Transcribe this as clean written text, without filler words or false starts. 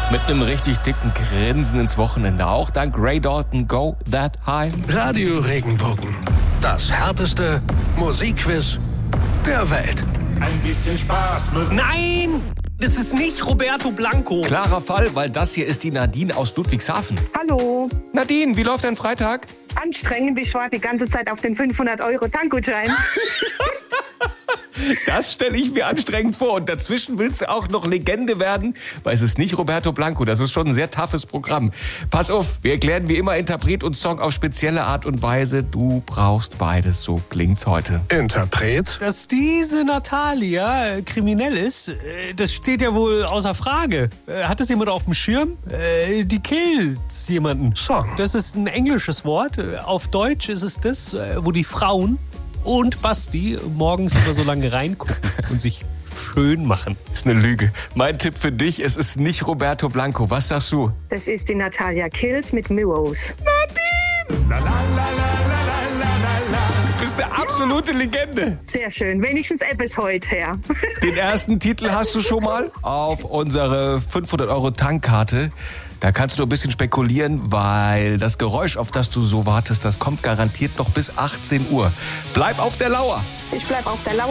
Mit einem richtig dicken Grinsen ins Wochenende. Auch dank Ray Dalton, Go That High. Radio Regenbogen. Das härteste Musikquiz der Welt. Ein bisschen Spaß muss... Nein! Das ist nicht Roberto Blanco. Klarer Fall, weil das hier ist die Nadine aus Ludwigshafen. Hallo. Nadine, wie läuft dein Freitag? Anstrengend, ich warte die ganze Zeit auf den 500-Euro-Tankgutschein. Das stelle ich mir anstrengend vor. Und dazwischen willst du auch noch Legende werden, weil es ist nicht Roberto Blanco. Das ist schon ein sehr toughes Programm. Pass auf, wir erklären wie immer Interpret und Song auf spezielle Art und Weise. Du brauchst beides, so klingt's heute. Interpret, Dass diese Natalia kriminell ist, das steht ja wohl außer Frage. Hat das jemand auf dem Schirm? Die killt jemanden. Song. Das ist ein englisches Wort. Auf Deutsch ist es das, wo die Frauen und Basti morgens immer so lange reingucken und sich schön machen. Ist eine Lüge. Mein Tipp für dich, es ist nicht Roberto Blanco. Was sagst du? Das ist die Natalia Kills mit Mirrors. Du bist eine absolute Legende. Sehr schön, wenigstens etwas heute her. Den ersten Titel hast du schon mal auf unsere 500-Euro-Tankkarte. Da kannst du ein bisschen spekulieren, weil das Geräusch, auf das du so wartest, das kommt garantiert noch bis 18 Uhr. Bleib auf der Lauer. Ich bleib auf der Lauer.